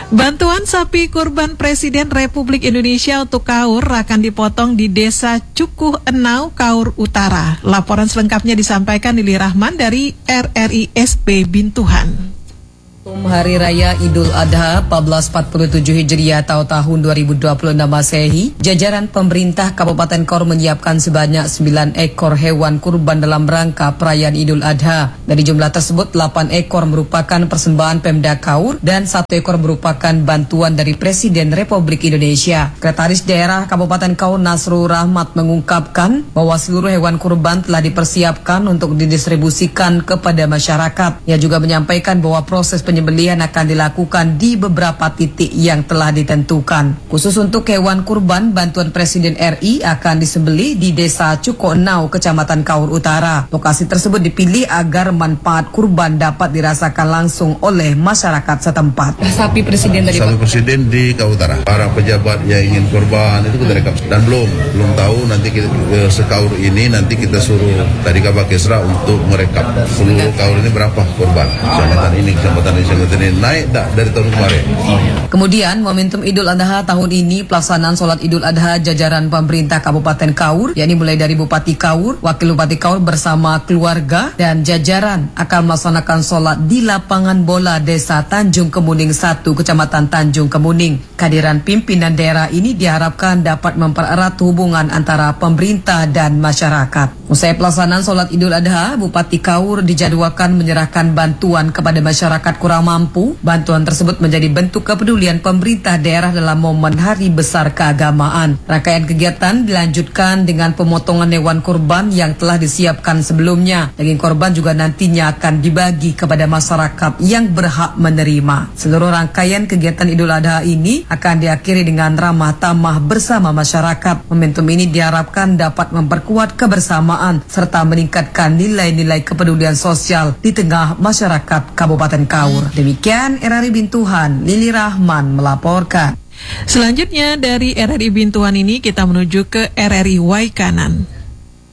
Bantuan sapi kurban Presiden Republik Indonesia untuk Kaur akan dipotong di Desa Cukuh Enau, Kaur Utara. Laporan selengkapnya disampaikan Lili Rahman dari RRI SB Bintuhan. Hari Raya Idul Adha 1447 Hijriah atau tahun 2026 Masehi, jajaran pemerintah Kabupaten Kaur menyiapkan sebanyak 9 ekor hewan kurban dalam rangka perayaan Idul Adha. Dari jumlah tersebut, 8 ekor merupakan persembahan Pemda Kaur dan 1 ekor merupakan bantuan dari Presiden Republik Indonesia. Sekretaris Daerah Kabupaten Kaur Nasrul Rahmat mengungkapkan bahwa seluruh hewan kurban telah dipersiapkan untuk didistribusikan kepada masyarakat. Ia juga menyampaikan bahwa proses penyembelihan akan dilakukan di beberapa titik yang telah ditentukan. Khusus untuk hewan kurban, bantuan Presiden RI akan disembelih di Desa Cukuh Enau, Kecamatan Kaur Utara. Lokasi tersebut dipilih agar manfaat kurban dapat dirasakan langsung oleh masyarakat setempat. Sapi Presiden di Kaur Utara. Para pejabat yang ingin kurban itu kita rekap dan belum tahu nanti kita sekaur ini nanti kita suruh tadi Kabak Kesra untuk merekap seluruh kaur ini berapa kurban. Kecamatan ini naik tak dari tahun kemarin. Kemudian momentum Idul Adha tahun ini pelaksanaan sholat Idul Adha jajaran pemerintah Kabupaten Kaur, yakni mulai dari Bupati Kaur, Wakil Bupati Kaur bersama keluarga dan jajaran akan melaksanakan sholat di lapangan bola Desa Tanjung Kemuning 1, Kecamatan Tanjung Kemuning. Kehadiran pimpinan daerah ini diharapkan dapat mempererat hubungan antara pemerintah dan masyarakat. Usai pelaksanaan sholat Idul Adha, Bupati Kaur dijadwalkan menyerahkan bantuan kepada masyarakat kurang mampu. Bantuan tersebut menjadi bentuk kepedulian pemerintah daerah dalam momen hari besar keagamaan. Rangkaian kegiatan dilanjutkan dengan pemotongan hewan kurban yang telah disiapkan sebelumnya. Daging korban juga nantinya akan dibagi kepada masyarakat yang berhak menerima. Seluruh rangkaian kegiatan Idul Adha ini akan diakhiri dengan ramah tamah bersama masyarakat. Momentum ini diharapkan dapat memperkuat kebersamaan serta meningkatkan nilai-nilai kepedulian sosial di tengah masyarakat Kabupaten Kaur. Demikian RRI Bintuhan, Lili Rahman melaporkan. Selanjutnya dari RRI Bintuhan ini kita menuju ke RRI Waikanan.